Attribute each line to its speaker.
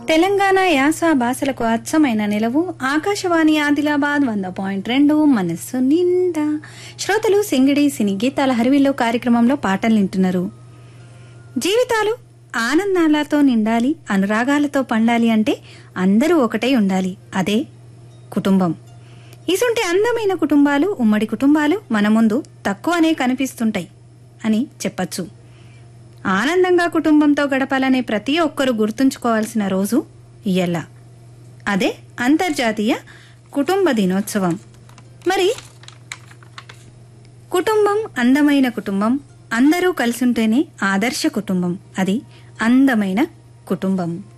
Speaker 1: తెలంగాణ యాస భాషలకు అచ్చమైన నిలవు ఆకాశవాణి ఆదిలాబాద్ 100.2 మనస్సు నిండా. శ్రోతలు సింగిడి సినీ గీతాల హరివిల్లో కార్యక్రమంలో పాటలు వింటున్నారు. జీవితాలు ఆనందాలతో నిండాలి, అనురాగాలతో పండాలి అంటే అందరూ ఒకటై ఉండాలి. అదే కుటుంబం. ఇసుంటి అందమైన కుటుంబాలు, ఉమ్మడి కుటుంబాలు మన ముందు తక్కువనే కనిపిస్తుంటాయి అని చెప్పచ్చు. ఆనందంగా కుటుంబంతో గడపాలనే ప్రతి ఒక్కరూ గుర్తుంచుకోవాల్సిన రోజు ఇయ్యాల. అదే అంతర్జాతీయ కుటుంబ దినోత్సవం. మరి కుటుంబం అందమైన కుటుంబం, అందరూ కలిసుంటేనే ఆదర్శ కుటుంబం. అది అందమైన కుటుంబం.